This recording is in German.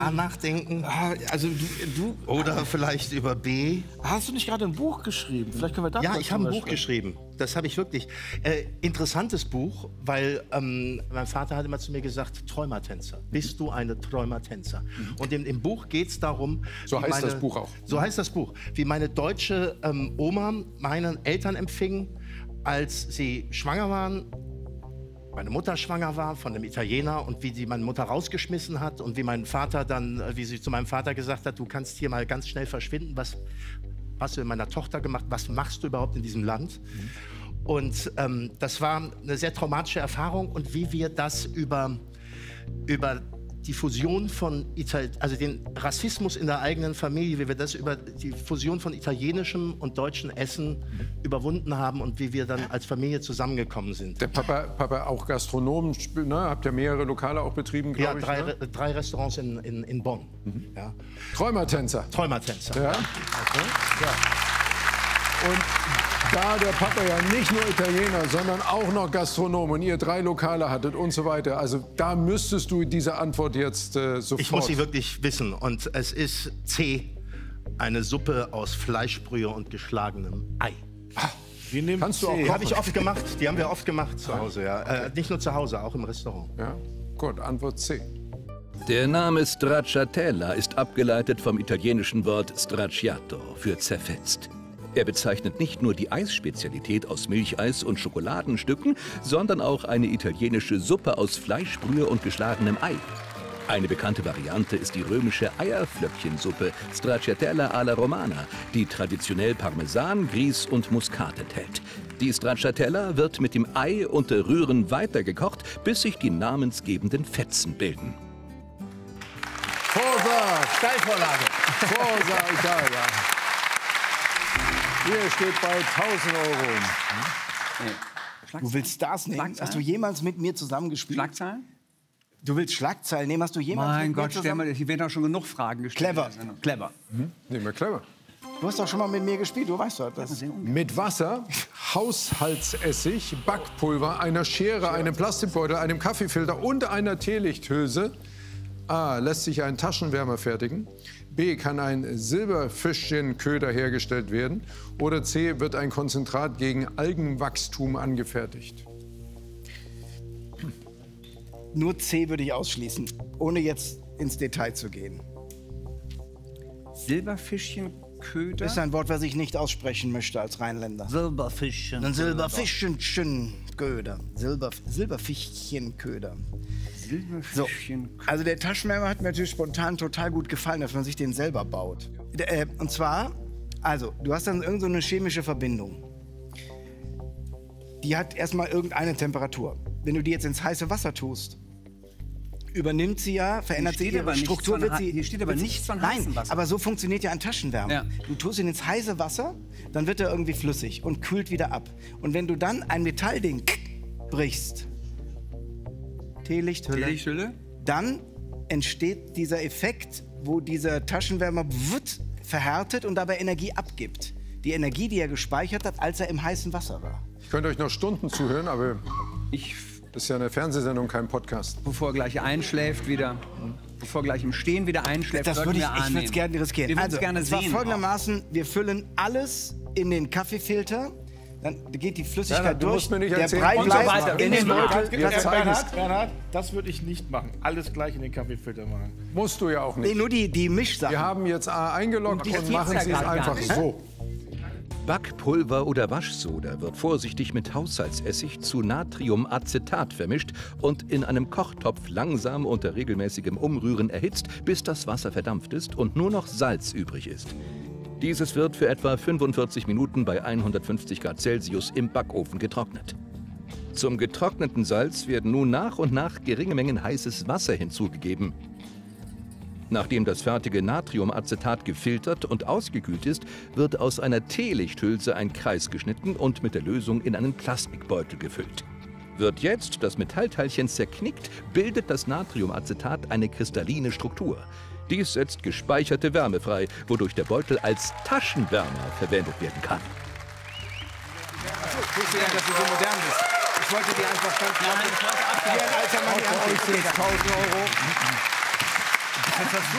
Nachdenken. Also du Oder vielleicht über B. hast du nicht gerade ein Buch geschrieben? Vielleicht können wir da Ja, kurz ich habe ein drüber Buch sprechen. geschrieben. Das habe ich wirklich. Interessantes Buch, weil mein Vater hat immer zu mir gesagt, Träumertänzer. Bist du eine Träumertänzer? Und im Buch geht es darum... So wie heißt das Buch auch. So heißt das Buch. Wie meine deutsche Oma meine Eltern empfing, als sie schwanger waren. Meine Mutter schwanger war von einem Italiener und wie sie meine Mutter rausgeschmissen hat und wie mein Vater dann, wie sie zu meinem Vater gesagt hat, du kannst hier mal ganz schnell verschwinden, was hast du mit meiner Tochter gemacht, was machst du überhaupt in diesem Land? Und das war eine sehr traumatische Erfahrung und wie wir das über die Fusion von also den Rassismus in der eigenen Familie, wie wir das über die Fusion von italienischem und deutschem Essen überwunden haben und wie wir dann als Familie zusammengekommen sind. Der Papa auch Gastronom, ne? Habt ihr mehrere Lokale auch betrieben, glaube ich? Ja, ne? drei Restaurants in Bonn. Ja. Träumertänzer. Träumertänzer. Ja? Okay. Ja. Und da der Papa ja nicht nur Italiener, sondern auch noch Gastronom und ihr 3 Lokale hattet und so weiter, also da müsstest du diese Antwort jetzt sofort... Ich muss sie wirklich wissen und es ist C, eine Suppe aus Fleischbrühe und geschlagenem Ei. Wir nehmen Kannst du auch Die kochen? habe ich oft gemacht, die haben wir oft gemacht zu Hause, ja. Nicht nur zu Hause, auch im Restaurant. Ja? Gut, Antwort C. Der Name Stracciatella ist abgeleitet vom italienischen Wort stracciato für zerfetzt. Er bezeichnet nicht nur die Eisspezialität aus Milcheis und Schokoladenstücken, sondern auch eine italienische Suppe aus Fleischbrühe und geschlagenem Ei. Eine bekannte Variante ist die römische Eierflöckchensuppe Stracciatella alla Romana, die traditionell Parmesan, Grieß und Muskat enthält. Die Stracciatella wird mit dem Ei unter Rühren weitergekocht, bis sich die namensgebenden Fetzen bilden. Forza! Steilvorlage. Forza Italia. Hier steht bei 1.000 Euro. Du willst Stars nehmen? Hast du jemals mit mir zusammengespielt? Schlagzeilen? Du willst Schlagzeilen nehmen? Hast du jemals Mein mit mir Gott, stell zusammen... mal, hier werden doch schon genug Fragen gestellt. Clever, clever. Nehmen wir clever. Du hast doch schon mal mit mir gespielt, du weißt doch das. Mit Wasser, Haushaltsessig, Backpulver, einer Schere, einem Plastikbeutel, einem Kaffeefilter und einer Teelichthülse A. Lässt sich ein Taschenwärmer fertigen. B. Kann ein Silberfischchenköder hergestellt werden. Oder C. Wird ein Konzentrat gegen Algenwachstum angefertigt. Nur C würde ich ausschließen, ohne jetzt ins Detail zu gehen. Silberfischchenköder? Das ist ein Wort, was ich nicht aussprechen möchte als Rheinländer. Silberfischchen. Ein Silberfischchenköder. Silberfischchenköder. So, also der Taschenwärmer hat mir natürlich spontan total gut gefallen, dass man sich den selber baut. Und zwar, also, du hast dann irgend so eine chemische Verbindung. Die hat erstmal irgendeine Temperatur. Wenn du die jetzt ins heiße Wasser tust, übernimmt sie ja, verändert sich ihre Struktur. Hier steht aber nichts von heißem Nein, Wasser. aber so funktioniert ja ein Taschenwärmer. Ja. Du tust ihn ins heiße Wasser, dann wird er irgendwie flüssig und kühlt wieder ab. Und wenn du dann ein Metallding brichst, Teelichthülle, dann entsteht dieser Effekt, wo dieser Taschenwärmer verhärtet und dabei Energie abgibt. Die Energie, die er gespeichert hat, als er im heißen Wasser war. Ich könnte euch noch Stunden zuhören, aber das ist ja eine Fernsehsendung, kein Podcast. Bevor er gleich einschläft wieder, bevor er gleich im Stehen wieder einschläft, Das würde ich würde es gerne riskieren. Wir würden Also, es gerne es war sehen. folgendermaßen, wir füllen alles in den Kaffeefilter, dann geht die Flüssigkeit Ja, du durch, musst mir nicht der erzählen. Brei Und so bleibt weiter. in den Beutel. Bernhard, das würde ich nicht machen. Alles gleich in den Kaffeefilter machen. Musst du ja auch Nee, nicht. nur die Mischsachen. Wir haben jetzt A eingeloggt Und die und geht's machen ja Sie es gerade gar einfach nicht. so. Backpulver oder Waschsoda wird vorsichtig mit Haushaltsessig zu Natriumacetat vermischt und in einem Kochtopf langsam unter regelmäßigem Umrühren erhitzt, bis das Wasser verdampft ist und nur noch Salz übrig ist. Dieses wird für etwa 45 Minuten bei 150 Grad Celsius im Backofen getrocknet. Zum getrockneten Salz werden nun nach und nach geringe Mengen heißes Wasser hinzugegeben. Nachdem das fertige Natriumacetat gefiltert und ausgekühlt ist, wird aus einer Teelichthülse ein Kreis geschnitten und mit der Lösung in einen Plastikbeutel gefüllt. Wird jetzt das Metallteilchen zerknickt, bildet das Natriumacetat eine kristalline Struktur. Dies setzt gespeicherte Wärme frei, wodurch der Beutel als Taschenwärmer verwendet werden kann. Vielen Dank, dass du so modern bist. Ich wollte dir einfach ganz wie ein alter Mann die Hand geben. 1.000 Euro.